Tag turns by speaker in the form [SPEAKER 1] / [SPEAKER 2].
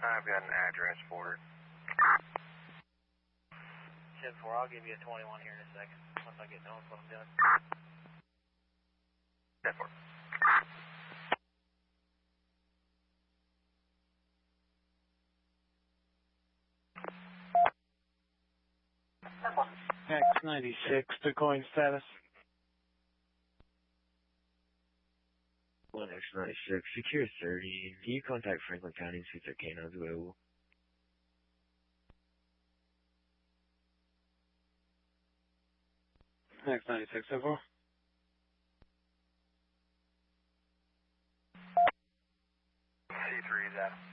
[SPEAKER 1] I've got an address for it.
[SPEAKER 2] 10-4, I'll give you a 21 here in a second, once I get done with what I'm doing.
[SPEAKER 1] 10-4.
[SPEAKER 3] X96, decoying status.
[SPEAKER 4] 1X96, secure 30. Can you contact Franklin County and see if their canines available?
[SPEAKER 3] X96, 10-4.
[SPEAKER 1] C3 is out.